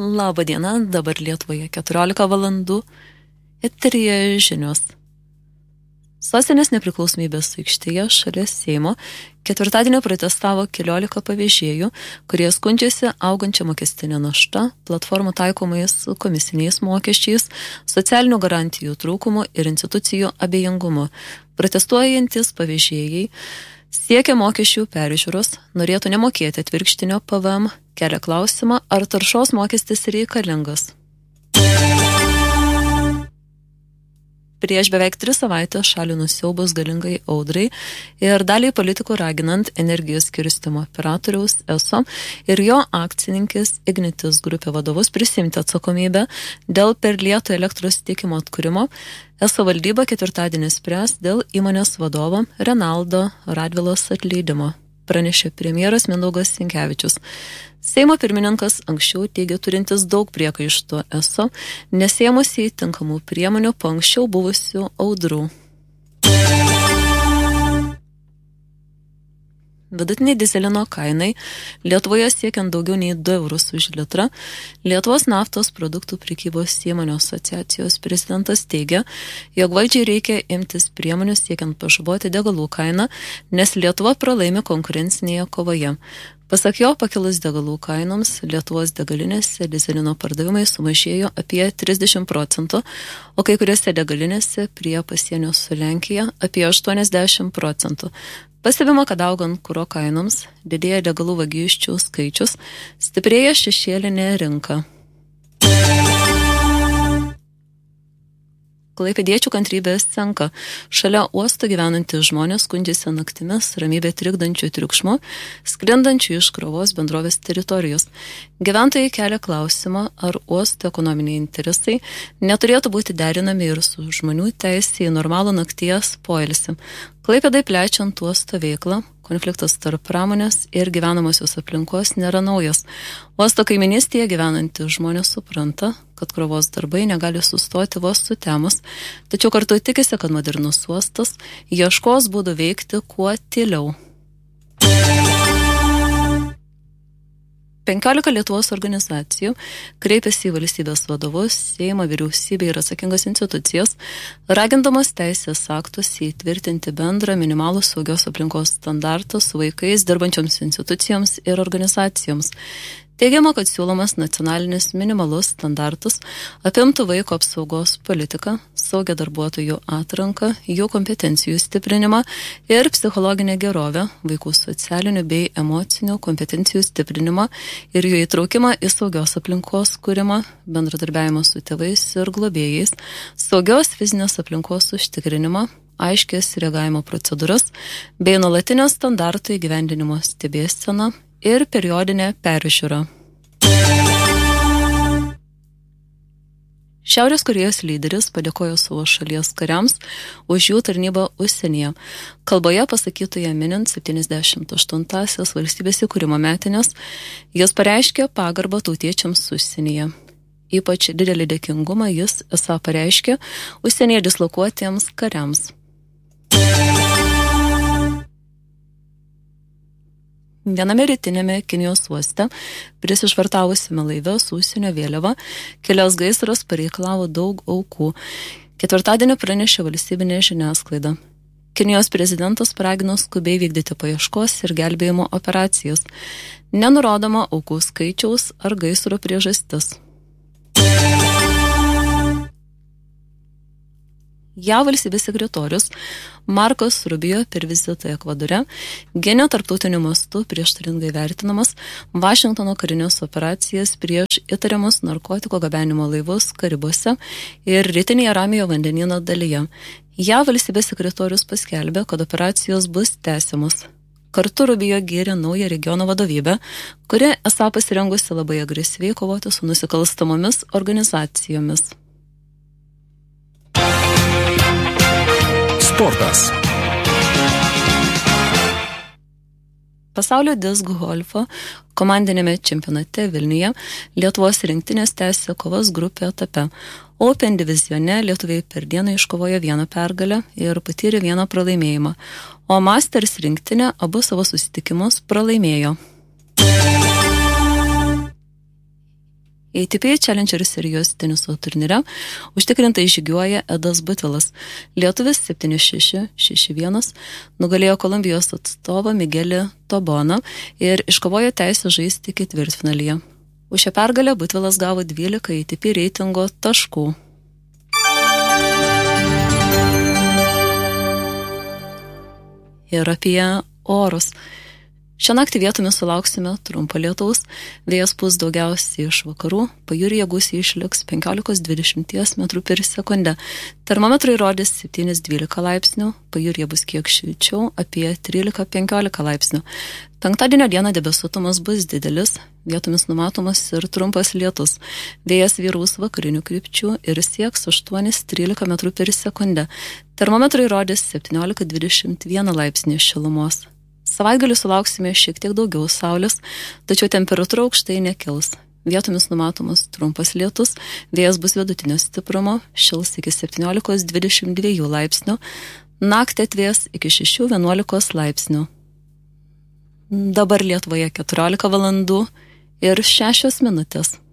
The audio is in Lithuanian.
Labą dieną, dabar Lietuvoje 14 valandų. Eteryje žinios. Sostinės nepriklausomybės aikštėje šalia Seimo ketvirtadienį protestavo 14 pavežėjų, kurie skundžiasi augančia mokestinė našta, platformų taikomais komisiniais mokesčiais, socialinių garantijų trūkumu ir institucijų abejingumu. Protestuojantis pavežėjai siekia mokesčių peržiūros, norėtų nemokėti atvirkštinio PVM, kelia klausimą, ar taršos mokestis reikalingas. Prieš beveik 3 savaitės šalį nusiaubus galingai audrai ir daliai politikų raginant energijos skirstymo operatoriaus ESO ir jo akcininkės Ignitis grupė vadovus prisimti atsakomybę dėl per lietų elektros tiekimo atkūrimo, ESO valdyba ketvirtadienį spręs dėl įmonės vadovo Renaldo Radvilos atleidimo, pranešė premjeras Mindaugas Sinkevičius. Seimo pirmininkas anksčiau teigė turintis daug priekaištų ESO, nesėmusi tinkamų priemonių po anksčiau buvusių audrų. Vidutiniai dyzelino kainai Lietuvoje siekiant daugiau nei 2 eurus už litrą, Lietuvos naftos produktų prekybos įmonių asociacijos prezidentas teigia, jog valdžiai reikia imtis priemonių siekiant pažaboti degalų kainą, nes Lietuva pralaimi konkurencinėje kovoje. Pasak jo, pakilus degalų kainoms, Lietuvos degalinėse dyzelino pardavimai sumažėjo apie 30%, o kai kuriuose degalinėse prie pasienio su Lenkija apie 80%. Pastebima, kad augant kuro kainoms, didėja degalų vagysčių skaičius, stiprėja šešėlinė rinka. Klaipėdiečių kantrybės senka. Šalia uosto gyvenantys žmonės skundžiasi naktimis ramybę trikdančių triukšmų, sklindančių iš krovos bendrovės teritorijos. Gyventojai kelia klausimą, ar uosto ekonominiai interesai neturėtų būti derinami ir su žmonių teisė į normalų nakties poilsį. Klaipėdai plečiant uosto veiklą, konfliktas tarp pramonės ir gyvenamosios aplinkos nėra naujas. Uosto kaiminystėje gyvenantys žmonės supranta, kad krovos darbai negali sustoti vos sutemus, tačiau kartu tikisi, kad modernus uostas ieškos būdų veikti kuo tyliau. 15 Lietuvos organizacijų kreipėsi į valstybės vadovus, Seimą, vyriausybę ir atsakingas institucijas, ragindamas teisės aktus įtvirtinti bendrą minimalų saugios aplinkos standartą su vaikais dirbančioms institucijoms ir organizacijoms. Teigiama, kad siūlomas nacionalinis minimalus standartus apimtų vaiko apsaugos politiką, saugią darbuotojų atranką, jų kompetencijų stiprinimą ir psichologinę gerovę, vaikų socialinių bei emocinių kompetencijų stiprinimą ir jų įtraukimą į saugios aplinkos kūrimą, bendradarbiavimą su tėvais ir globėjais, saugios fizinės aplinkos užtikrinimą, aiškės reagavimo procedūras bei nuolatinio standartų įgyvendinimo stebėseną ir periodinę peržiūrą. Šiaurės Korėjos lyderis padėkojo savo šalies kariams už jų tarnybą užsienyje. Kalboje pasakytoje minint 78-asias valstybės įkūrimo metines, jis pareiškė pagarbą tautiečiams užsienyje. Ypač didelį dėkingumą jis esą pareiškė užsienyje dislokuotiems kariams. Viename rytinėme Kinijos uoste, prisišvartavusiame laive su užsienio vėliava, kilęs gaisras pareikalavo daug aukų. Ketvirtadienį pranešė valstybinė žiniasklaida. Kinijos prezidentas paragino skubiai vykdyti paieškos ir gelbėjimo operacijas. Nenurodoma aukų skaičiaus ar gaisro priežastis. JAV valstybės sekretorius Marcos Rubio per vizitą Ekvadore gynė tarptautiniu mastu prieštaringai vertinamas Vašingtono karinės operacijas prieš įtariamus narkotiko gabenimo laivus Karibuose ir rytinėje Ramiojo vandenyno dalyje. JAV valstybės sekretorius paskelbė, kad operacijos bus tęsiamos. Kartu Rubio gyrė naują regiono vadovybę, kuri esą pasirengusi labai agresyviai kovoti su nusikalstamomis organizacijomis. Sportas. Pasaulio disk golfo komandinėme čempionate Vilniuje Lietuvos rinktinės tęsė kovas grupių etape. Open divizione lietuviai per dieną iškovojo 1 pergalę ir patyrė 1 pralaimėjimą, o Masters rinktinė abu savo susitikimus pralaimėjo. ATP Challenger serijos teniso turnyre užtikrintai žygiuoja Edas Butvilas. Lietuvis 7-6, 6-1 nugalėjo Kolumbijos atstovą Miguelį Toboną ir iškovojo teisę žaisti ketvirtfinalyje. Už šią pergalę Butvilas gavo 12 ATP reitingo taškų. Ir apie orus. Šią naktį vietomis sulauksime trumpo lietaus, vėjas pūs daugiausiai iš vakarų, pajūryje gūsiai išliks 15-20 metrų per sekundę. Termometrai rodys 7-12 laipsnių, pajūryje bus kiek šilčiau, apie 13-15 laipsnių. Penktadienio dieną debesuotumas bus didelis, vietomis numatomas ir trumpas lietus. Vėjas vyraus vakarinių krypčių ir sieks 8-13 metrų per sekundę. Termometrai rodys 17-21 laipsnį šilumos. Savaitgalį sulauksime šiek tiek daugiau saulės, tačiau temperatūra aukštai nekils. Vietomis numatomas trumpas lietus, vėjas bus vidutinio stiprumo, šils iki 17-22 laipsnių, naktį atvės iki 6-11 laipsnių. Dabar Lietuvoje 14 valandų ir 6 minutės.